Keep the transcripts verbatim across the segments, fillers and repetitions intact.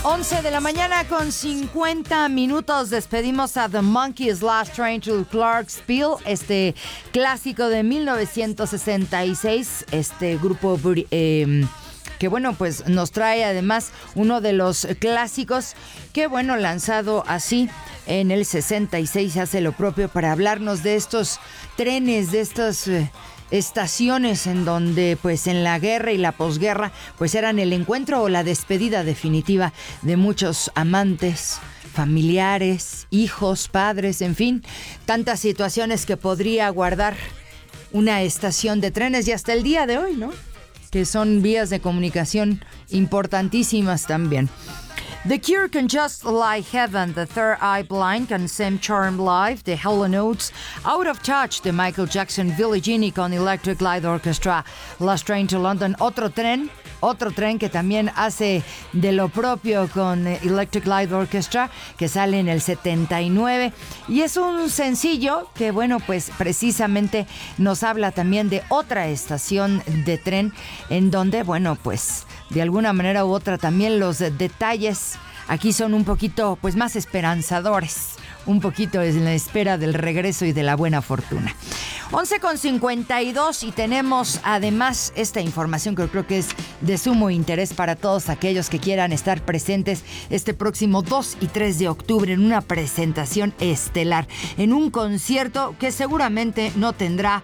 once de la mañana con cincuenta minutos. Despedimos a The Monkees, Last Train to Clarksville, este clásico de mil novecientos sesenta y seis, este grupo eh, que bueno, pues nos trae además uno de los clásicos que bueno, lanzado así en el sesenta y seis, hace lo propio para hablarnos de estos trenes, de estos... Eh, estaciones en donde pues en la guerra y la posguerra pues eran el encuentro o la despedida definitiva de muchos amantes, familiares, hijos, padres, en fin, tantas situaciones que podría guardar una estación de trenes y hasta el día de hoy, ¿no? Que son vías de comunicación importantísimas también. The Cure can Just Like Heaven, The Third Eye Blind can Same Charm Live, The Hall and Oates, Out of Touch, de Michael Jackson, Billie Jean con Electric Light Orchestra, Last Train to London, otro tren, otro tren que también hace de lo propio con Electric Light Orchestra, que sale en el setenta y nueve, y es un sencillo que bueno, pues precisamente nos habla también de otra estación de tren en donde bueno, pues de alguna manera u otra también los detalles aquí son un poquito pues más esperanzadores, un poquito en la espera del regreso y de la buena fortuna. once con cincuenta y dos y tenemos además esta información que creo que es de sumo interés para todos aquellos que quieran estar presentes este próximo dos y tres de octubre en una presentación estelar, en un concierto que seguramente no tendrá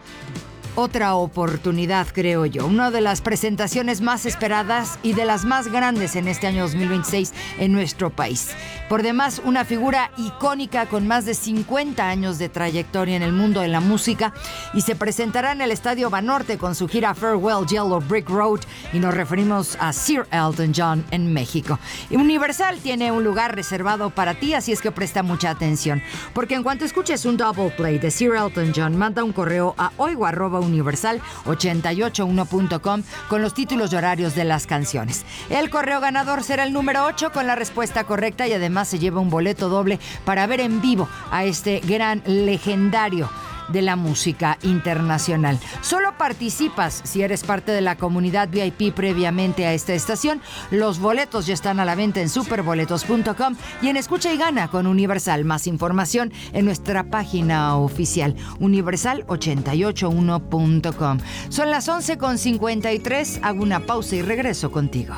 otra oportunidad, creo yo. Una de las presentaciones más esperadas y de las más grandes en este año dos mil veintiséis en nuestro país. Por demás, una figura icónica con más de cincuenta años de trayectoria en el mundo de la música, y se presentará en el Estadio Banorte con su gira Farewell Yellow Brick Road, y nos referimos a Sir Elton John en México. Y Universal tiene un lugar reservado para ti, así es que presta mucha atención, porque en cuanto escuches un double play de Sir Elton John, manda un correo a oigo arroba universal ochenta y ocho uno punto com con los títulos y horarios de las canciones. El correo ganador será el número ocho con la respuesta correcta, y además se lleva un boleto doble para ver en vivo a este gran legendario de la música internacional. Solo participas si eres parte de la comunidad V I P previamente a esta estación. Los boletos ya están a la venta en superboletos punto com y en Escucha y Gana con Universal. Más información en nuestra página oficial universal ochenta y ocho uno punto com. Son las once con cincuenta y tres. Hago una pausa y regreso contigo.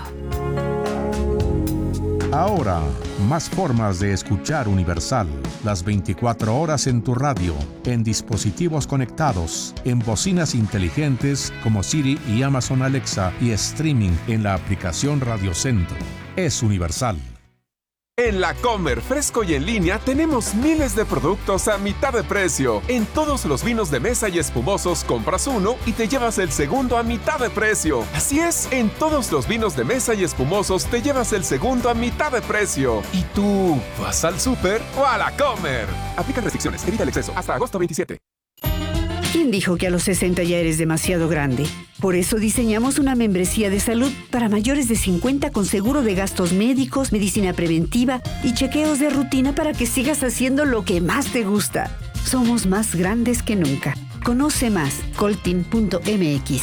Ahora, más formas de escuchar Universal. Las veinticuatro horas en tu radio, en dispositivos conectados, en bocinas inteligentes como Siri y Amazon Alexa, y streaming en la aplicación Radio Centro. Es Universal. En La Comer, fresco y en línea, tenemos miles de productos a mitad de precio. En todos los vinos de mesa y espumosos, compras uno y te llevas el segundo a mitad de precio. Así es, en todos los vinos de mesa y espumosos te llevas el segundo a mitad de precio. ¿Y tú vas al súper o a La Comer? Aplica restricciones, evita el exceso. Hasta agosto veintisiete. ¿Quién dijo que a los sesenta ya eres demasiado grande? Por eso diseñamos una membresía de salud para mayores de cincuenta con seguro de gastos médicos, medicina preventiva y chequeos de rutina para que sigas haciendo lo que más te gusta. Somos más grandes que nunca. Conoce más, coltin punto m x.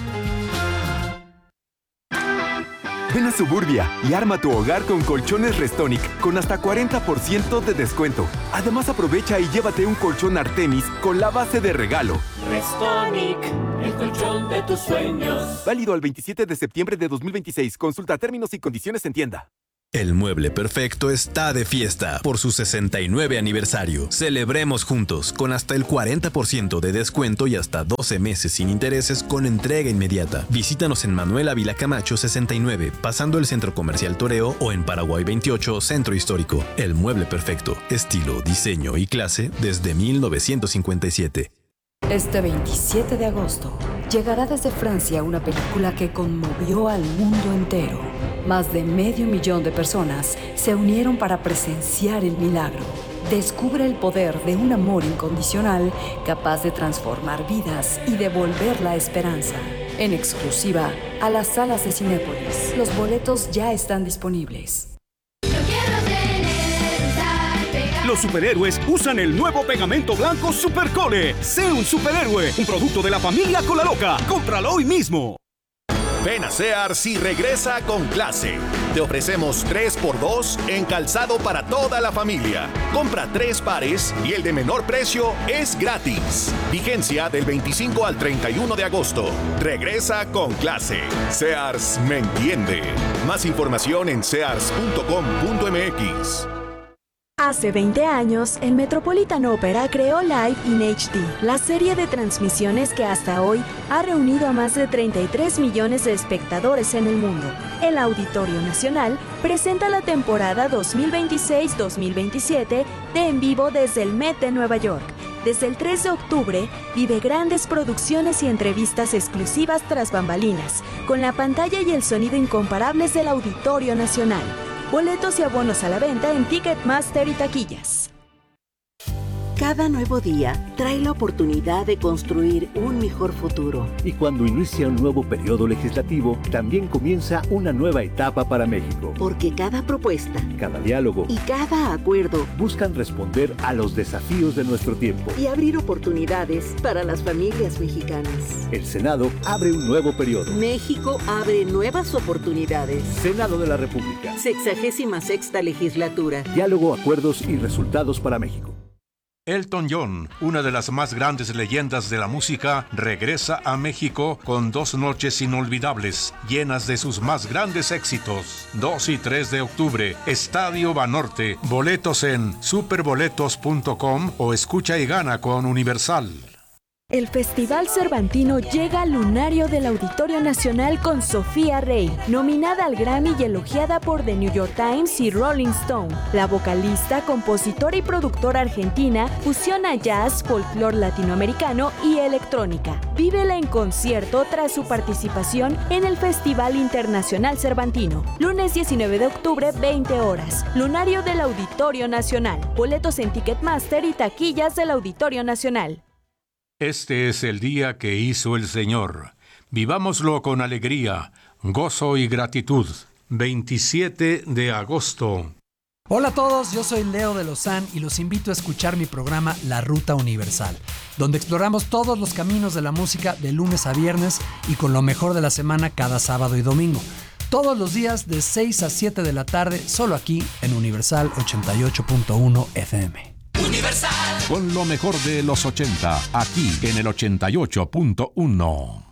Ven a Suburbia y arma tu hogar con colchones Restonic con hasta cuarenta por ciento de descuento. Además, aprovecha y llévate un colchón Artemis con la base de regalo. Restonic, el colchón de tus sueños. Válido al veintisiete de septiembre de dos mil veintiséis. Consulta términos y condiciones en tienda. El Mueble Perfecto está de fiesta por su sesenta y nueve aniversario. Celebremos juntos con hasta el cuarenta por ciento de descuento y hasta doce meses sin intereses con entrega inmediata. Visítanos en Manuel Ávila Camacho sesenta y nueve, pasando el Centro Comercial Toreo, o en Paraguay veintiocho, Centro Histórico. El Mueble Perfecto, estilo, diseño y clase desde mil novecientos cincuenta y siete. Este veintisiete de agosto llegará desde Francia una película que conmovió al mundo entero. Más de medio millón de personas se unieron para presenciar el milagro. Descubre el poder de un amor incondicional capaz de transformar vidas y devolver la esperanza. En exclusiva a las salas de Cinépolis. Los boletos ya están disponibles. Los superhéroes usan el nuevo pegamento blanco Supercole. Sé un superhéroe, un producto de la familia Cola Loca. Cómpralo hoy mismo. Ven a Sears y regresa con clase. Te ofrecemos tres por dos en calzado para toda la familia. Compra tres pares y el de menor precio es gratis. Vigencia del veinticinco al treinta y uno de agosto. Regresa con clase. Sears me entiende. Más información en sears punto com punto m x. Hace veinte años, el Metropolitan Opera creó Live in H D, la serie de transmisiones que hasta hoy ha reunido a más de treinta y tres millones de espectadores en el mundo. El Auditorio Nacional presenta la temporada dos mil veintiséis dos mil veintisiete de En Vivo desde el Met de Nueva York. Desde el tres de octubre, vive grandes producciones y entrevistas exclusivas tras bambalinas, con la pantalla y el sonido incomparables del Auditorio Nacional. Boletos y abonos a la venta en Ticketmaster y taquillas. Cada nuevo día trae la oportunidad de construir un mejor futuro. Y cuando inicia un nuevo periodo legislativo, también comienza una nueva etapa para México. Porque cada propuesta, cada diálogo y cada acuerdo buscan responder a los desafíos de nuestro tiempo y abrir oportunidades para las familias mexicanas. El Senado abre un nuevo periodo. México abre nuevas oportunidades. Senado de la República. Sexagésima sexta legislatura. Diálogo, acuerdos y resultados para México. Elton John, una de las más grandes leyendas de la música, regresa a México con dos noches inolvidables, llenas de sus más grandes éxitos. dos y tres de octubre, Estadio Banorte. Boletos en superboletos punto com o escucha y gana con Universal. El Festival Cervantino llega al lunario del Auditorio Nacional con Sofía Rey, nominada al Grammy y elogiada por The New York Times y Rolling Stone. La vocalista, compositora y productora argentina fusiona jazz, folclore latinoamericano y electrónica. Vívela en concierto tras su participación en el Festival Internacional Cervantino. Lunes diecinueve de octubre, veinte horas. Lunario del Auditorio Nacional. Boletos en Ticketmaster y taquillas del Auditorio Nacional. Este es el día que hizo el Señor. Vivámoslo con alegría, gozo y gratitud. veintisiete de agosto. Hola a todos, yo soy Leo de Lozán y los invito a escuchar mi programa La Ruta Universal, donde exploramos todos los caminos de la música de lunes a viernes y con lo mejor de la semana cada sábado y domingo. Todos los días de seis a siete de la tarde, solo aquí en Universal ochenta y ocho punto uno F M. Universal. Con lo mejor de los ochenta, aquí en el ochenta y ocho punto uno.